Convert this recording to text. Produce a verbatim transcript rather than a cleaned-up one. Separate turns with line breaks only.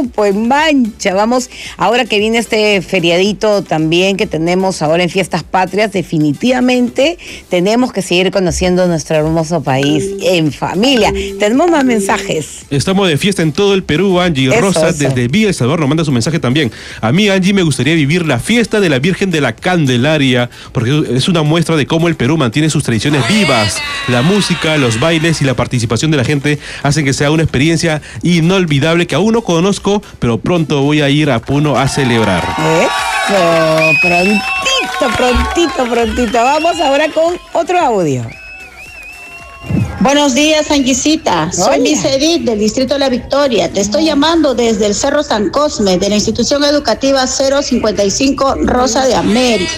grupo en Mancha. Vamos, ahora que viene este feriadito también que tenemos ahora en Fiestas Patrias, definitivamente tenemos que seguir conociendo nuestro hermoso país en familia. Tenemos más mensajes.
Estamos de fiesta en todo el Perú, Angie.
Eso,
Rosa,
eso.
desde Villa El Salvador, nos manda su mensaje también. A mí, Angie, me gustaría vivir la fiesta de la Virgen de la Candelaria, porque es una muestra de cómo el Perú mantiene sus tradiciones vivas. La música, los bailes y la participación de la gente hacen que sea una experiencia inolvidable que aún no conozco, pero pronto voy a ir a Puno a celebrar.
Eso, prontito, prontito, prontito. Vamos ahora con otro audio.
Buenos días, Anguisita. Soy
Hola.
Miss Edith del Distrito de la Victoria. Te estoy llamando desde el Cerro San Cosme de la institución educativa cero cincuenta y cinco Rosa de América.